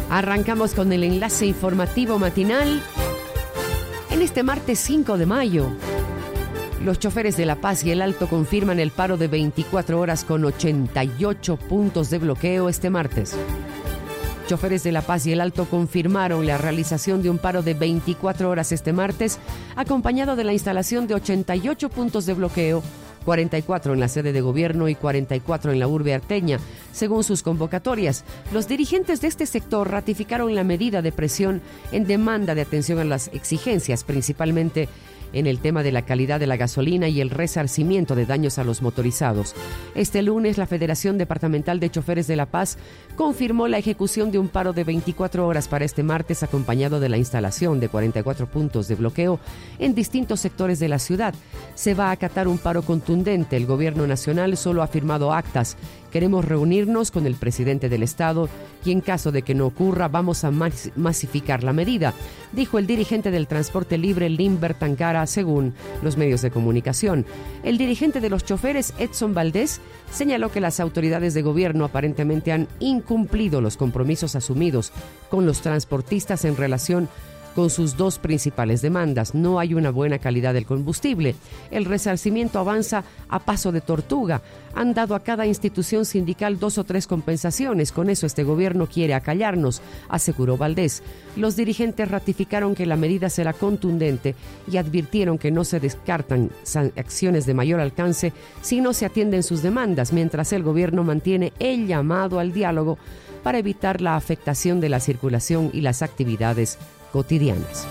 Arrancamos con el enlace informativo matinal en este martes 5 de mayo. Los choferes de La Paz y El Alto confirman el paro de 24 horas con 88 puntos de bloqueo este martes. Choferes de La Paz y El Alto confirmaron la realización de un paro de 24 horas este martes, acompañado de la instalación de 88 puntos de bloqueo, 44 en la sede de gobierno y 44 en la urbe arteña. Según sus convocatorias, los dirigentes de este sector ratificaron la medida de presión en demanda de atención a las exigencias, principalmente en el tema de la calidad de la gasolina y el resarcimiento de daños a los motorizados. Este lunes, la Federación Departamental de Choferes de La Paz confirmó la ejecución de un paro de 24 horas para este martes, acompañado de la instalación de 44 puntos de bloqueo en distintos sectores de la ciudad. Se va a acatar un paro contundente. El gobierno nacional solo ha firmado actas. Queremos reunirnos con el presidente del Estado y en caso de que no ocurra, vamos a masificar la medida, dijo el dirigente del transporte libre Limber Tancara, según los medios de comunicación. El dirigente de los choferes, Edson Valdés, señaló que las autoridades de gobierno aparentemente han incumplido los compromisos asumidos con los transportistas en relación con sus dos principales demandas. No hay una buena calidad del combustible. El resarcimiento avanza a paso de tortuga. Han dado a cada institución sindical 2 o 3 compensaciones. Con eso este gobierno quiere acallarnos, aseguró Valdés. Los dirigentes ratificaron que la medida será contundente y advirtieron que no se descartan acciones de mayor alcance si no se atienden sus demandas, mientras el gobierno mantiene el llamado al diálogo para evitar la afectación de la circulación y las actividades cotidianas.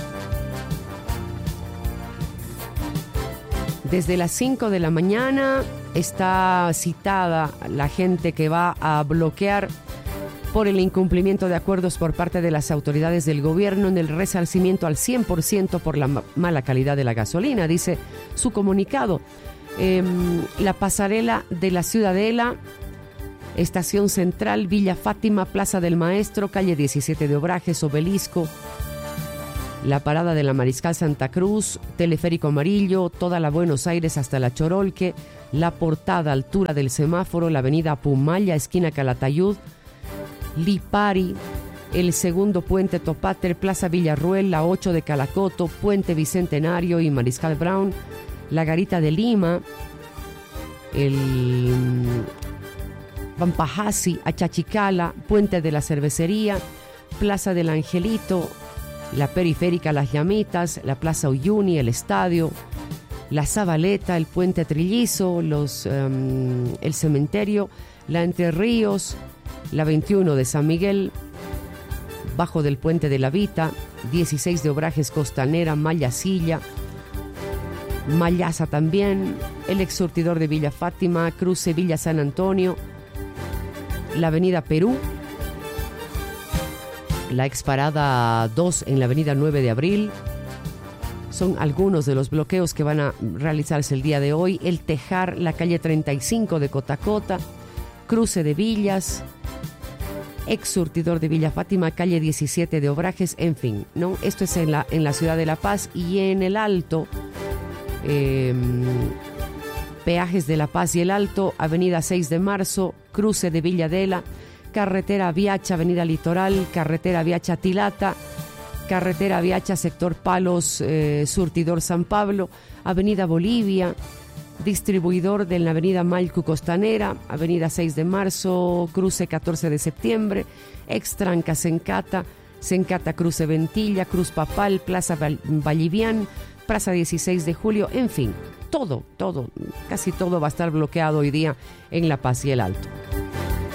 Desde las 5 de la mañana está citada la gente que va a bloquear por el incumplimiento de acuerdos por parte de las autoridades del gobierno en el resarcimiento al 100% por la mala calidad de la gasolina, dice su comunicado. La pasarela de la Ciudadela, Estación Central, Villa Fátima, Plaza del Maestro, calle 17 de Obrajes, Obelisco, la parada de la Mariscal Santa Cruz, Teleférico Amarillo, toda la Buenos Aires hasta la Chorolque, la Portada, altura del semáforo, la avenida Pumaya, esquina Calatayud, Lipari, el segundo puente Topater, Plaza Villarruel, la 8 de Calacoto, Puente Bicentenario y Mariscal Brown, la Garita de Lima, el Pampajasi, Achachicala, Puente de la Cervecería, Plaza del Angelito, la Periférica Las Llamitas, la Plaza Uyuni, el Estadio, la Zabaleta, el Puente Trillizo, el Cementerio, la Entre Ríos, la 21 de San Miguel, bajo del Puente de la Vita, 16 de Obrajes Costanera, Mayasilla, Mayasa también, el ex surtidor de Villa Fátima, Cruce Villa San Antonio, la avenida Perú, la exparada 2 en la avenida 9 de Abril. Son algunos de los bloqueos que van a realizarse el día de hoy. El Tejar, la calle 35 de Cotacota, Cruce de Villas, ex surtidor de Villa Fátima, calle 17 de Obrajes, en fin, ¿no? Esto es en la ciudad de La Paz. Y en el Alto, peajes de La Paz y El Alto, avenida 6 de Marzo, cruce de Villadela, carretera Viacha, avenida Litoral, carretera Viacha Tilata, carretera Viacha sector Palos, surtidor San Pablo, avenida Bolivia, distribuidor de la avenida Malcu Costanera, avenida 6 de Marzo, cruce 14 de septiembre, extranca Sencata, cruce Ventilla, Cruz Papal, Plaza Vallivian, Plaza 16 de Julio, en fin, todo, casi todo va a estar bloqueado hoy día en La Paz y El Alto.